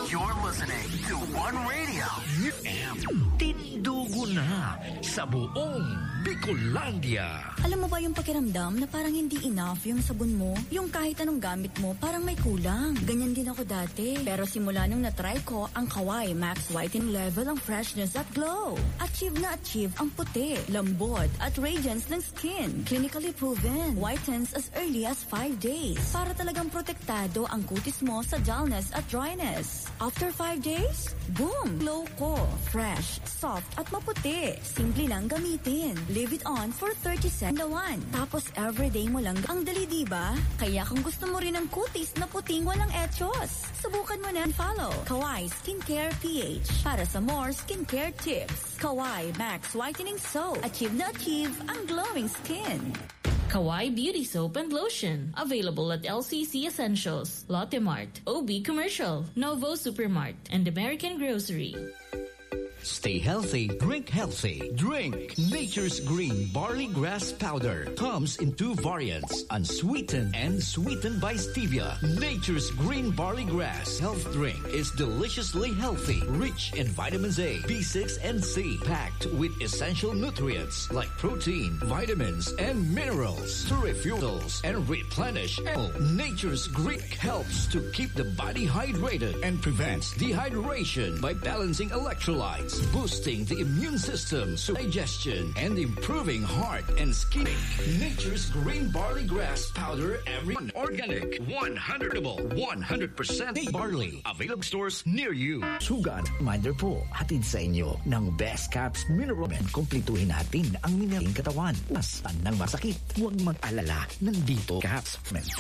You're listening to One Radio. Tindugo na sa buong Bicolandia. Alam mo ba yung pakiramdam na parang hindi enough yung sabon mo? Yung kahit anong gamit mo, parang may kulang. Ganyan din ako dati. Pero simula nung na-try ko ang Kawai Max Whiten Level ang freshness at glow. Achieve na achieve ang puti, lambot at radiance ng skin. Clinically proven. Whitens as early as 5 days. Para talagang protektado ang kutis mo sa dullness at dryness. After 5 days, boom! Glow ko. Fresh, soft at maputi. Simple lang gamitin. Leave it on for 30 seconds. Tapos everyday mo lang. Ang dali, diba? Kaya kung gusto mo rin ng kutis na puting walang etchos, subukan mo na and follow Kawai Skincare PH para sa more skincare tips. Kawai Max Whitening Soap. Achieve na achieve ang glowing skin. Kawai Beauty Soap and Lotion. Available at LCC Essentials, Lotte Mart, OB Commercial, Novo Supermart, and American Grocery. Stay healthy, drink healthy. Drink Nature's Green Barley Grass Powder. Comes in 2 variants, unsweetened and sweetened by stevia. Nature's Green Barley Grass Health Drink is deliciously healthy, rich in vitamins A, B6, and C, packed with essential nutrients like protein, vitamins, and minerals to refuel and replenish. Nature's Green helps to keep the body hydrated and prevents dehydration by balancing electrolytes, boosting the immune system, digestion, and improving heart and skin. Nature's Green Barley Grass Powder, every organic, 100%, 100% barley. Available stores near you. Sugan, reminder po, hatid sa inyo ng Best Caps Mineral Men. Kumpletuhin natin ang mineraling katawan. Mas ng masakit, huwag mag-alala. Nandito, Caps Men.